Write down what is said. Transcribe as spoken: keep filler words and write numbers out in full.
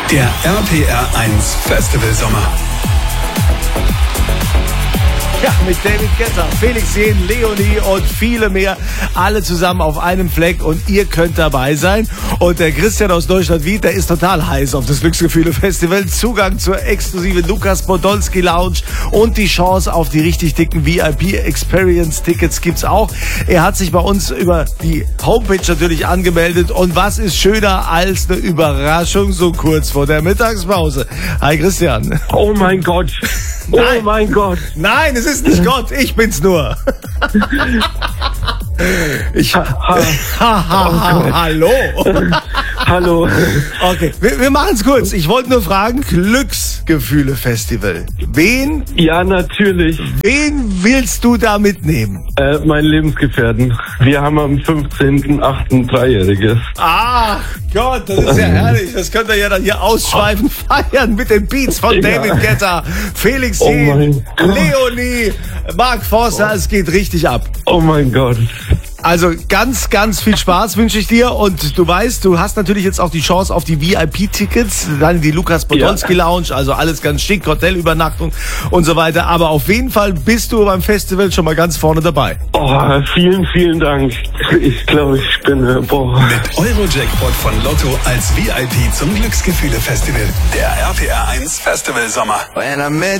Der R P R eins Festival Sommer. Ja, mit David Guetta, Felix Jähn, Leonie und viele mehr. Alle zusammen auf einem Fleck und ihr könnt dabei sein. Und der Christian aus Neustadt-Wied, der ist total heiß auf das Glücksgefühle-Festival. Zugang zur exklusiven Lukas Podolski Lounge und die Chance auf die richtig dicken V I P-Experience-Tickets gibt's auch. Er hat sich bei uns über die Homepage natürlich angemeldet. Und was ist schöner als eine Überraschung so kurz vor der Mittagspause? Hi Christian. Oh mein Gott. Oh Nein. mein Gott. Nein, es ist nicht Gott, ich bin's nur. Ich, ha, ha, ha, ha, hallo. Hallo. Okay, wir, wir machen's kurz. Ich wollte nur fragen, Glücksgefühle-Festival. Wen, Ja, natürlich. wen willst du da mitnehmen? Äh, mein Lebensgefährten. Wir haben am fünfzehnten achten Dreijähriges. Ach Gott, das ist ja herrlich. Das könnt ihr ja dann hier ausschweifend feiern mit den Beats von Ja. David Guetta, Felix Oh Jähn, mein Gott. Leonie, Mark Forster. Es geht richtig ab. Oh mein Gott. Also ganz, ganz viel Spaß wünsche ich dir. Und du weißt, du hast natürlich jetzt auch die Chance auf die V I P-Tickets, dann die Lukas Podolski Lounge, also alles ganz schick, Hotelübernachtung und so weiter. Aber auf jeden Fall bist du beim Festival schon mal ganz vorne dabei. Oh, vielen, vielen Dank. Ich glaube, ich bin, äh, boah. Mit Euro-Jackpot von Lotto als V I P zum Glücksgefühle-Festival. Der R P R eins Festival Sommer.